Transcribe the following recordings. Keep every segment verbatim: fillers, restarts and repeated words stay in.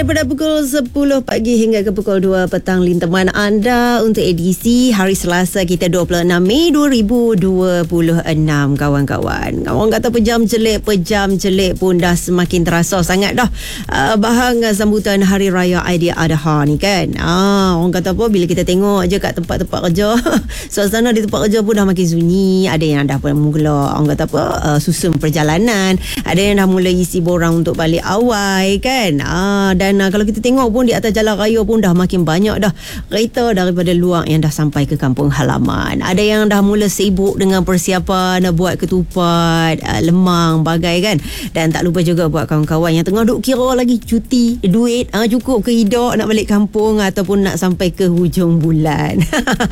daripada pukul sepuluh pagi hingga ke pukul dua petang lintaman anda untuk edisi hari Selasa kita dua puluh enam Mei dua ribu dua puluh enam, kawan-kawan. Orang kata pejam celik, pejam celik pun dah semakin terasa sangat dah uh, bahang sambutan Hari Raya Aidiladha ni kan. Ah, orang kata apa, bila kita tengok je kat tempat-tempat kerja, suasana di tempat kerja pun dah makin sunyi. Ada yang dah mula, orang kata apa, uh, susun perjalanan. Ada yang dah mula isi borang untuk balik awal kan. Ah, dan uh, kalau kita tengok pun di atas jalan raya pun dah makin banyak dah kereta daripada luar yang dah sampai ke kampung halaman. Ada yang dah mula sibuk dengan persiapan nak buat ketupat, uh, lemang, bagai kan. Dan tak lupa juga buat kawan-kawan yang tengah duk kira lagi cuti duit, uh, cukup ke tidak nak balik kampung ataupun nak sampai ke hujung bulan.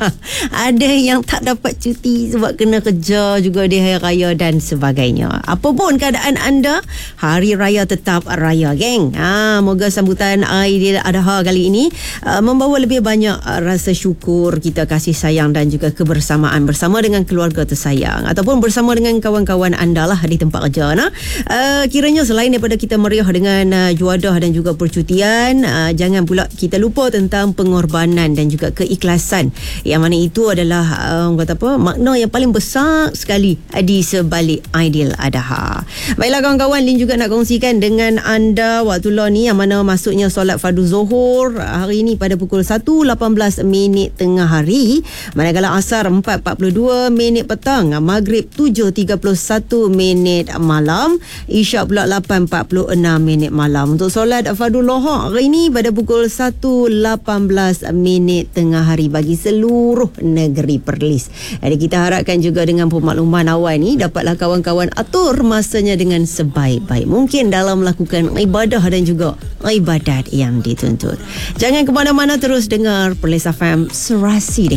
Ada yang tak dapat cuti sebab kena kerja juga di hari raya dan sebagainya. Apa pun keadaan anda, Hari Raya tetap raya, geng. Ha, moga sambutan Aidiladha kali ini uh, membawa lebih banyak uh, rasa syukur, kita kasih sayang dan juga kebersamaan bersama dengan keluarga tersayang ataupun bersama dengan kawan-kawan anda lah di tempat kerja. Nah, uh, kiranya selain daripada kita meriah dengan uh, juadah dan juga percutian, uh, jangan pula kita lupa tentang pengorbanan dan juga keikhlasan, yang mana itu adalah uh, kata apa, makna yang paling besar sekali uh, di sebalik Aidiladha. Baiklah kawan-kawan, Lin juga nak kongsikan dengan anda waktu law ni yang mana masuknya solat fardu zuhur hari ini pada pukul satu lapan belas minit tengah hari, manakala asar empat empat puluh dua minit petang, maghrib tujuh tiga puluh satu minit malam, isyak pula lapan empat puluh enam minit malam. Untuk solat fardu lohar hari ini pada pukul satu lapan belas minit tengah hari bagi seluruh negeri Perlis. Jadi kita harapkan juga dengan pemakluman awal ni dapatlah kawan-kawan atur masanya dengan sebaik-baik mungkin dalam melakukan ibadah dan juga ibadat yang dituntut. Jangan ke mana-mana, terus dengar Perlis F M, serasi.